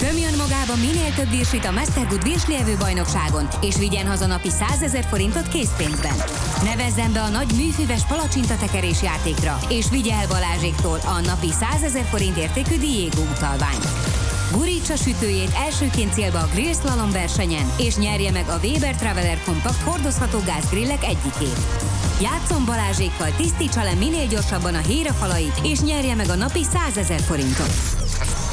Nyomjon magába minél több virsit a Mastergood virslievő bajnokságon, és vigyen haza napi 100 000 forintot készpénzben. Nevezzen be a nagy műfüves palacsintatekerés játékra, és vigye el Balázséktól a napi 100 000 forint értékű Diego utalványt. Gurítsa sütőjét elsőként célba a Grill Slalom versenyen, és nyerje meg a Weber Traveler Compact hordozható gázgrillek egyikét. Játszon Balázsékkal, tisztítsa le minél gyorsabban a hírafalait, és nyerje meg a napi 100 000 forintot.